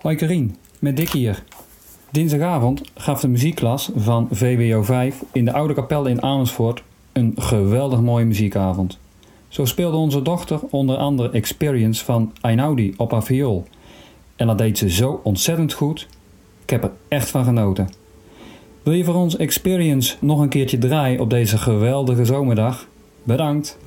Hoi Karien, met Dick hier. Dinsdagavond gaf de muziekklas van VWO 5 in de Oude Kapel in Amersfoort een geweldig mooie muziekavond. Zo speelde onze dochter onder andere Experience van Einaudi op haar viool. En dat deed ze zo ontzettend goed. Ik heb er echt van genoten. Wil je voor ons Experience nog een keertje draaien op deze geweldige zomerdag? Bedankt!